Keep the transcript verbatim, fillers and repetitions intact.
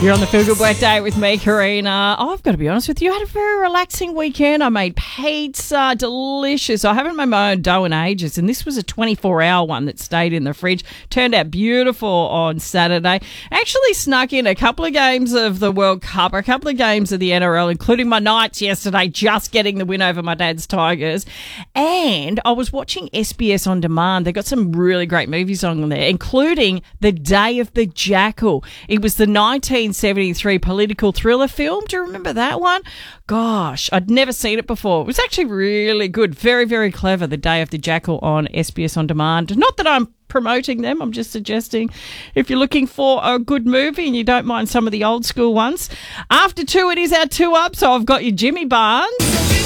You're on the Feel Good Workday with me, Karina. Oh, I've got to be honest with you. I had a very relaxing weekend. I made pizza, delicious. I haven't made my own dough in ages, and this was a twenty-four hour one that stayed in the fridge. Turned out beautiful on Saturday. Actually snuck in a couple of games of the World Cup, a couple of games of the N R L, including my Knights yesterday, just getting the win over my dad's Tigers. And I was watching S B S On Demand. They got some really great movies on there, including The Day of the Jackal. It was the nineteen seventy-three political thriller film. Do you remember that one? Gosh, I'd never seen it before. It was actually really good. Very, very clever. The Day of the Jackal on S B S On Demand. Not that I'm promoting them. I'm just suggesting if you're looking for a good movie and you don't mind some of the old school ones. After two, it is our two up. So I've got your Jimmy Barnes.